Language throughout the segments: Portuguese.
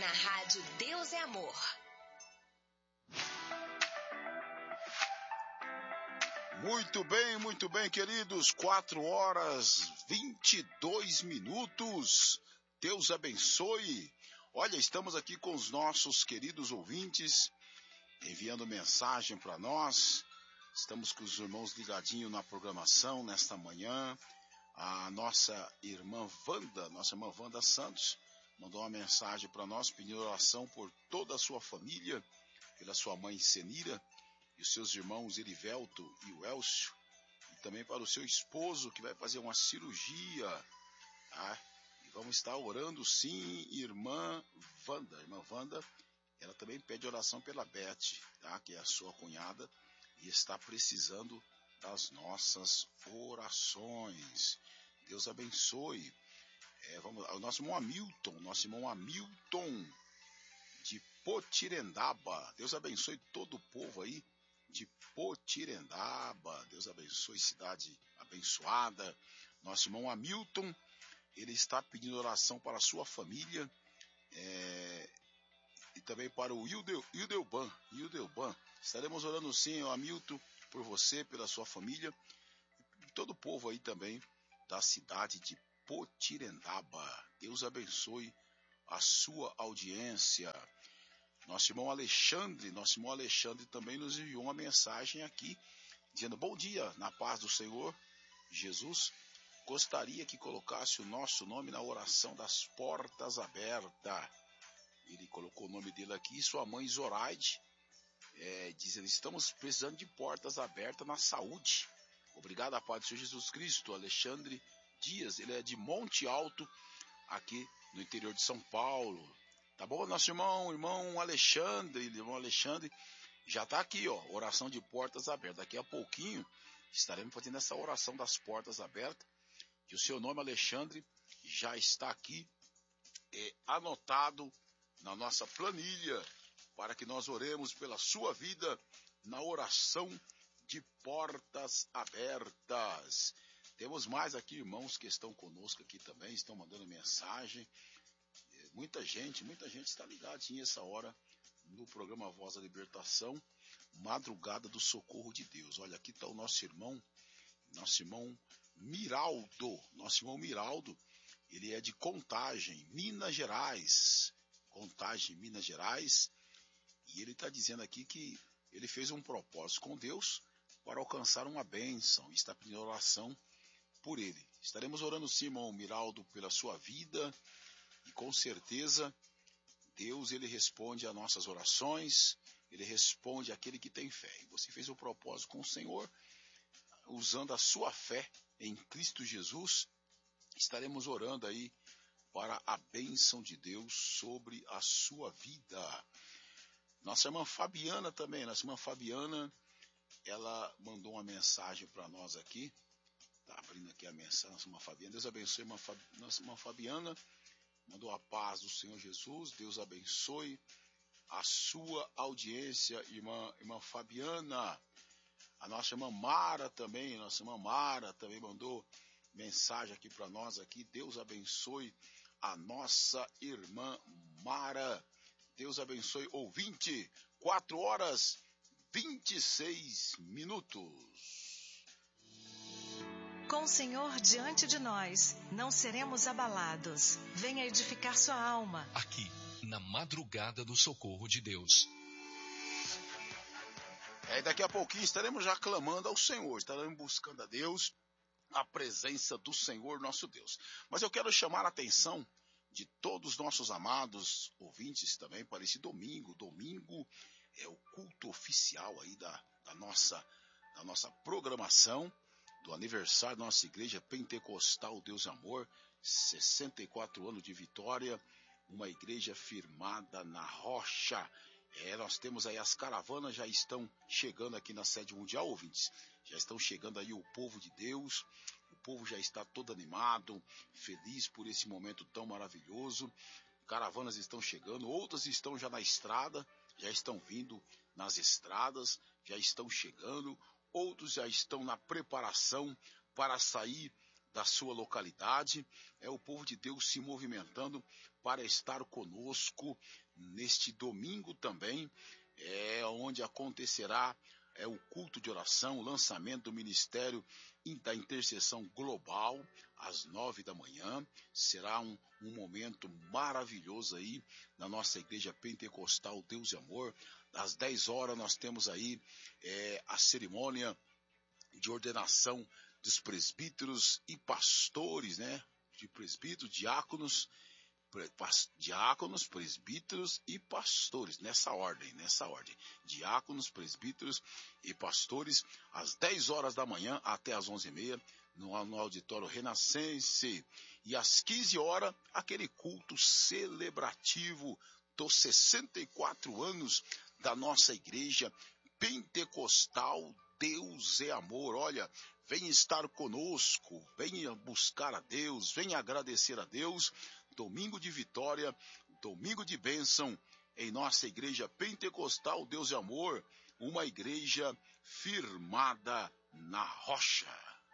Na rádio Deus é Amor. Muito bem, queridos. 4h22. Deus abençoe. Olha, estamos aqui com os nossos queridos ouvintes, enviando mensagem para nós. Estamos com os irmãos ligadinhos na programação nesta manhã. A nossa irmã Wanda Santos, mandou uma mensagem para nós, pedindo oração por toda a sua família, pela sua mãe Senira, e os seus irmãos Erivelto e o Elcio, e também para o seu esposo, que vai fazer uma cirurgia, tá? E vamos estar orando sim, irmã Wanda. Irmã Wanda, ela também pede oração pela Beth, tá? Que é a sua cunhada, e está precisando das nossas orações. Deus abençoe. O nosso irmão Hamilton de Potirendaba. Deus abençoe todo o povo aí de Potirendaba. Deus abençoe, cidade abençoada. Nosso irmão Hamilton, ele está pedindo oração para a sua família, e também para o Hildelban. Estaremos orando sim, Hamilton, por você, pela sua família, e todo o povo aí também da cidade de Potirendaba. Deus abençoe a sua audiência. Nosso irmão Alexandre também nos enviou uma mensagem aqui, dizendo: bom dia, na paz do Senhor Jesus. Gostaria que colocasse o nosso nome na oração das portas abertas. Ele colocou o nome dele aqui, sua mãe Zoraide, dizendo: estamos precisando de portas abertas na saúde. Obrigado, a paz do Senhor Jesus Cristo. Alexandre Dias, ele é de Monte Alto, aqui no interior de São Paulo. Tá bom, nosso irmão Alexandre, já está aqui, ó, oração de portas abertas. Daqui a pouquinho estaremos fazendo essa oração das portas abertas, que o seu nome, Alexandre, já está aqui anotado na nossa planilha, para que nós oremos pela sua vida na oração de portas abertas. Temos mais aqui irmãos que estão conosco aqui também, estão mandando mensagem. Muita gente está ligadinha essa hora no programa Voz da Libertação, Madrugada do Socorro de Deus. Olha, aqui está o nosso irmão Miraldo. Nosso irmão Miraldo, ele é de Contagem, Minas Gerais. E ele está dizendo aqui que ele fez um propósito com Deus para alcançar uma bênção, e está pedindo oração por ele. Estaremos orando sim, irmão Miraldo, pela sua vida, e com certeza Deus, ele responde às nossas orações, ele responde àquele que tem fé. E você fez o propósito com o Senhor, usando a sua fé em Cristo Jesus. Estaremos orando aí para a bênção de Deus sobre a sua vida. Nossa irmã Fabiana também, ela mandou uma mensagem para nós aqui. Está abrindo aqui a mensagem, nossa irmã Fabiana. Deus abençoe, nossa irmã Fabiana. Mandou a paz do Senhor Jesus. Deus abençoe a sua audiência, irmã Fabiana. A nossa irmã Mara também mandou mensagem aqui para nós aqui. Deus abençoe a nossa irmã Mara. Deus abençoe, ouvinte. 4h26. Com o Senhor diante de nós, não seremos abalados. Venha edificar sua alma. Aqui, na Madrugada do Socorro de Deus. Daqui a pouquinho estaremos já clamando ao Senhor, estaremos buscando a Deus, a presença do Senhor nosso Deus. Mas eu quero chamar a atenção de todos os nossos amados ouvintes também para esse domingo. Domingo é o culto oficial aí da nossa programação, do aniversário da nossa igreja pentecostal Deus e Amor, 64 anos de vitória, uma igreja firmada na rocha. Nós temos aí as caravanas, já estão chegando aqui na sede mundial, ouvintes. Já estão chegando aí o povo de Deus, o povo já está todo animado, feliz por esse momento tão maravilhoso. Caravanas estão chegando, outras estão já na estrada, já estão vindo nas estradas, já estão chegando, outros já estão na preparação para sair da sua localidade. É o povo de Deus se movimentando para estar conosco neste domingo também, onde acontecerá o culto de oração, o lançamento do Ministério da Intercessão Global, às 9 da manhã. Será um momento maravilhoso aí na nossa Igreja Pentecostal Deus e Amor. Às 10 horas nós temos aí a cerimônia de ordenação dos presbíteros e pastores, né? De presbíteros, diáconos, presbíteros e pastores, nessa ordem. Diáconos, presbíteros e pastores, às 10 horas da manhã até às 11h30, no auditório Renascense. E às 15 horas, aquele culto celebrativo dos 64 anos da nossa Igreja Pentecostal Deus é Amor. Olha, venha estar conosco, venha buscar a Deus, venha agradecer a Deus. Domingo de vitória, domingo de bênção em nossa Igreja Pentecostal Deus é Amor, uma igreja firmada na rocha.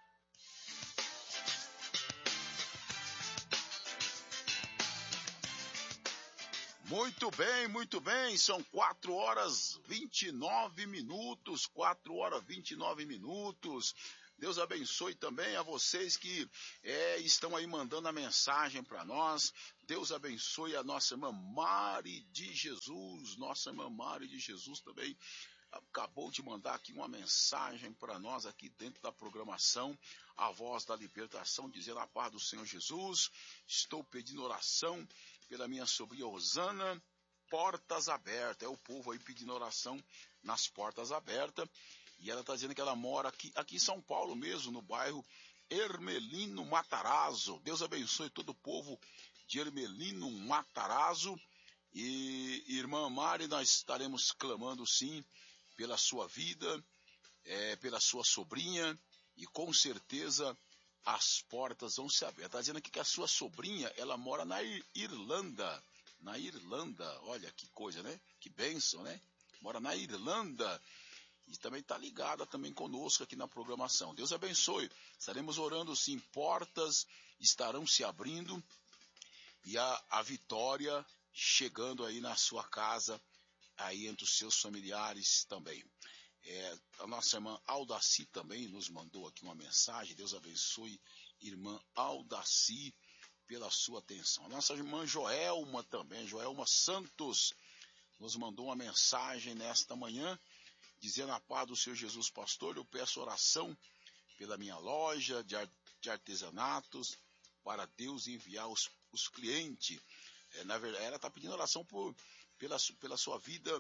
Muito bem, são 4 horas 29 minutos, 4 horas 29 minutos. Deus abençoe também a vocês que estão aí mandando a mensagem para nós. Deus abençoe a nossa irmã Mari de Jesus. Nossa irmã Mari de Jesus também acabou de mandar aqui uma mensagem para nós aqui dentro da programação, a Voz da Libertação, dizendo: a paz do Senhor Jesus. Estou pedindo oração pela minha sobrinha Osana, portas abertas. É o povo aí pedindo oração nas portas abertas. E ela está dizendo que ela mora aqui em São Paulo mesmo, no bairro Hermelino Matarazzo. Deus abençoe todo o povo de Hermelino Matarazzo. E irmã Mari, nós estaremos clamando sim pela sua vida, pela sua sobrinha, e com certeza as portas vão se abrir. Está dizendo aqui que a sua sobrinha, ela mora na Irlanda. Na Irlanda, olha que coisa, né? Que bênção, né? Mora na Irlanda. E também está ligada também conosco aqui na programação. Deus abençoe. Estaremos orando sim, portas estarão se abrindo e a vitória chegando aí na sua casa, aí entre os seus familiares também. A nossa irmã Aldaci também nos mandou aqui uma mensagem. Deus abençoe, irmã Aldaci, pela sua atenção. A nossa irmã Joelma também, Joelma Santos, nos mandou uma mensagem nesta manhã, dizendo: a paz do Senhor Jesus, pastor, eu peço oração pela minha loja de artesanatos, para Deus enviar os clientes. Na verdade, ela está pedindo oração pela sua vida,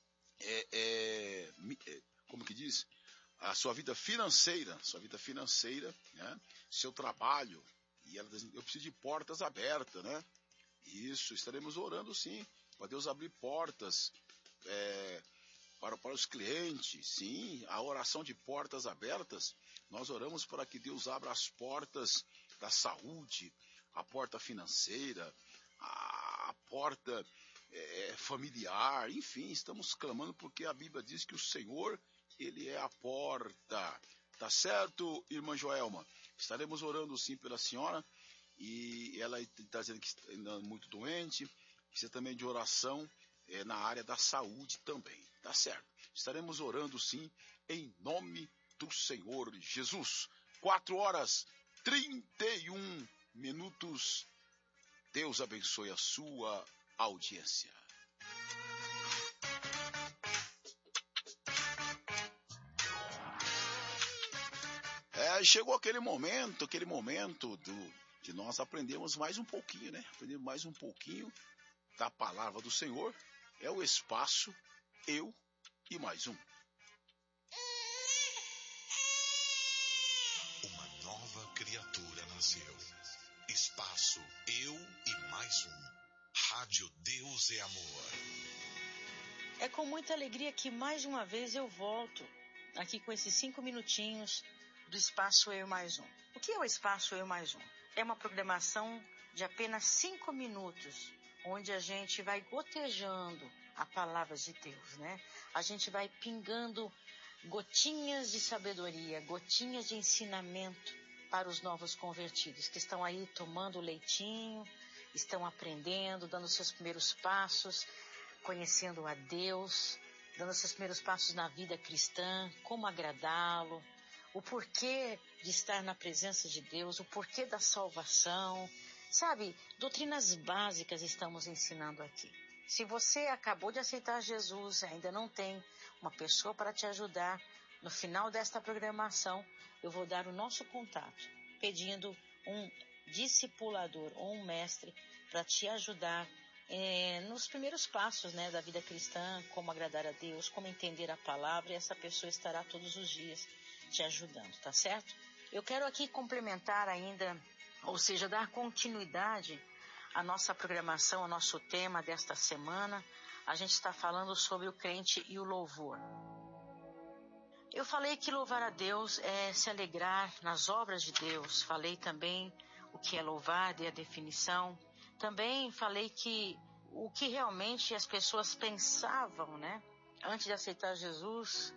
como que diz? A sua vida financeira, né? Seu trabalho. E ela diz: eu preciso de portas abertas, né? Isso, estaremos orando sim, para Deus abrir portas, para os clientes. Sim, a oração de portas abertas, nós oramos para que Deus abra as portas da saúde, a porta financeira, a porta familiar, enfim, estamos clamando porque a Bíblia diz que o Senhor, Ele é a porta. Tá certo, irmã Joelma? Estaremos orando sim pela senhora, e ela está dizendo que está muito doente, precisa também de oração na área da saúde também. Tá certo. Estaremos orando sim, em nome do Senhor Jesus. 4 horas 31 minutos. Deus abençoe a sua audiência. Chegou aquele momento de nós aprendermos mais um pouquinho, né? Aprendemos mais um pouquinho da palavra do Senhor. É o espaço Eu e Mais Um. Uma nova criatura nasceu. Espaço Eu e Mais Um. Rádio Deus é Amor. É com muita alegria que mais uma vez eu volto aqui com esses 5 minutinhos do Espaço Eu e Mais Um. O que é o Espaço Eu e Mais Um? É uma programação de apenas 5 minutos, onde a gente vai gotejando a palavra de Deus, né? A gente vai pingando gotinhas de sabedoria, gotinhas de ensinamento para os novos convertidos que estão aí tomando o leitinho, estão aprendendo, dando seus primeiros passos, conhecendo a Deus, dando seus primeiros passos na vida cristã, como agradá-lo, o porquê de estar na presença de Deus, o porquê da salvação. Sabe, doutrinas básicas estamos ensinando aqui. Se você acabou de aceitar Jesus e ainda não tem uma pessoa para te ajudar, no final desta programação, eu vou dar o nosso contato, pedindo um discipulador ou um mestre para te ajudar nos primeiros passos, né, da vida cristã, como agradar a Deus, como entender a palavra, e essa pessoa estará todos os dias te ajudando, tá certo? Eu quero aqui complementar ainda, ou seja, dar continuidade à nossa programação, ao nosso tema desta semana. A gente está falando sobre o crente e o louvor. Eu falei que louvar a Deus é se alegrar nas obras de Deus. Falei também o que é louvar, dei a definição. Também falei que o que realmente as pessoas pensavam, né, antes de aceitar Jesus,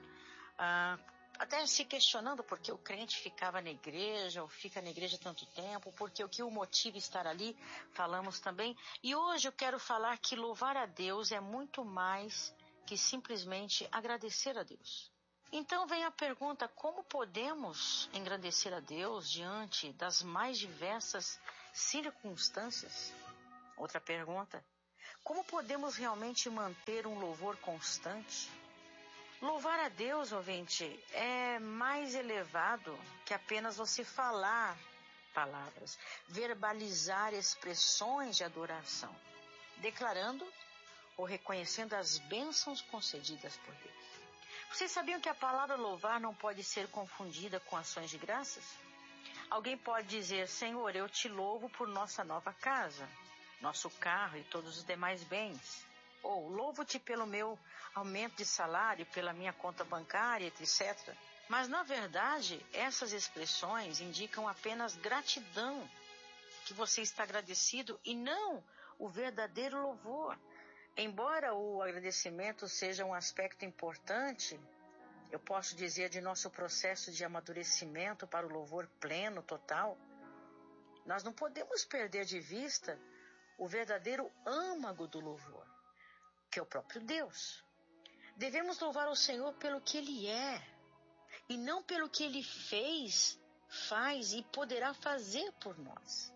até se questionando por que o crente ficava na igreja, ou fica na igreja tanto tempo, porque o que o motiva estar ali, falamos também. E hoje eu quero falar que louvar a Deus é muito mais que simplesmente agradecer a Deus. Então vem a pergunta: como podemos engrandecer a Deus diante das mais diversas circunstâncias? Outra pergunta: como podemos realmente manter um louvor constante? Louvar a Deus, ouvinte, é mais elevado que apenas você falar palavras, verbalizar expressões de adoração, declarando ou reconhecendo as bênçãos concedidas por Deus. Vocês sabiam que a palavra louvar não pode ser confundida com ações de graças? Alguém pode dizer: Senhor, eu te louvo por nossa nova casa, nosso carro e todos os demais bens. Ou louvo-te pelo meu aumento de salário, pela minha conta bancária, etc. Mas, na verdade, essas expressões indicam apenas gratidão, que você está agradecido, e não o verdadeiro louvor. Embora o agradecimento seja um aspecto importante, eu posso dizer, de nosso processo de amadurecimento para o louvor pleno, total, nós não podemos perder de vista o verdadeiro âmago do louvor, que é o próprio Deus. Devemos louvar o Senhor pelo que Ele é, e não pelo que Ele fez, faz e poderá fazer por nós.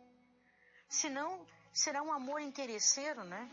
Senão, será um amor interesseiro, né?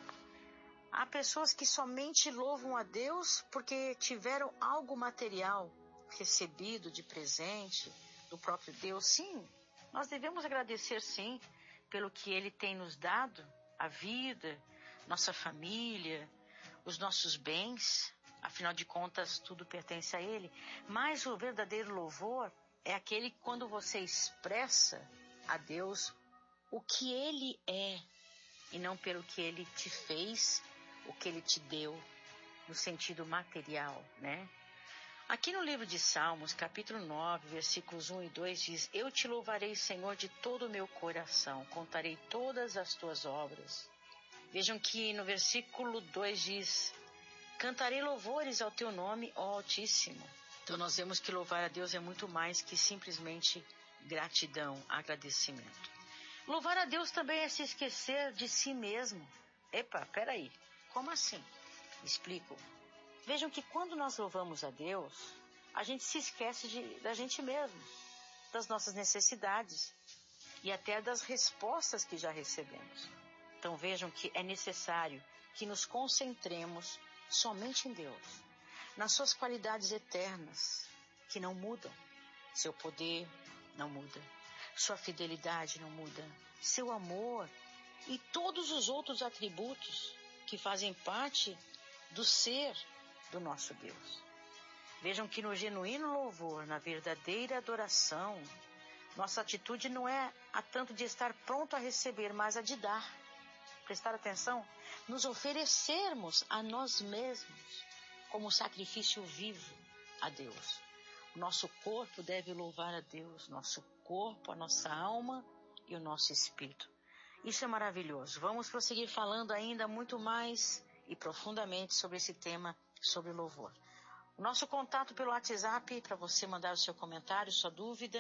Há pessoas que somente louvam a Deus porque tiveram algo material recebido de presente do próprio Deus. Sim, nós devemos agradecer, sim, pelo que Ele tem nos dado, a vida, nossa família, os nossos bens. Afinal de contas, tudo pertence a Ele. Mas o verdadeiro louvor é aquele quando você expressa a Deus o que Ele é, e não pelo que Ele te fez, o que Ele te deu, no sentido material, né? Aqui no livro de Salmos, capítulo 9, versículos 1 e 2, diz: Eu te louvarei, Senhor, de todo o meu coração, contarei todas as tuas obras. Vejam que no versículo 2 diz: Cantarei louvores ao teu nome, ó Altíssimo. Então nós vemos que louvar a Deus é muito mais que simplesmente gratidão, agradecimento. Louvar a Deus também é se esquecer de si mesmo. Epa, peraí, como assim? Explico. Vejam que quando nós louvamos a Deus, a gente se esquece da gente mesmo, das nossas necessidades e até das respostas que já recebemos. Então vejam que é necessário que nos concentremos somente em Deus, nas suas qualidades eternas, que não mudam. Seu poder não muda, sua fidelidade não muda, seu amor e todos os outros atributos que fazem parte do ser do nosso Deus. Vejam que no genuíno louvor, na verdadeira adoração, nossa atitude não é a tanto de estar pronto a receber, mas a de dar. Prestar atenção, nos oferecermos a nós mesmos como sacrifício vivo a Deus. O nosso corpo deve louvar a Deus, nosso corpo, a nossa alma e o nosso espírito. Isso é maravilhoso. Vamos prosseguir falando ainda muito mais e profundamente sobre esse tema, sobre louvor. O nosso contato pelo WhatsApp, para você mandar o seu comentário, sua dúvida,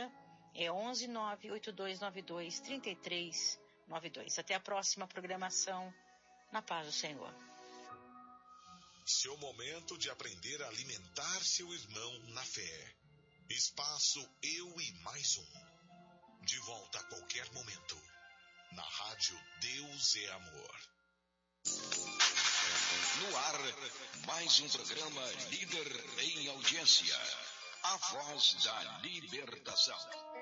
É 11 98292 3392. Até a próxima programação. Na paz do Senhor. Seu momento de aprender a alimentar seu irmão na fé. Espaço Eu e Mais Um. De volta a qualquer momento. Na rádio Deus é Amor. No ar, mais um programa líder em audiência. A voz da libertação.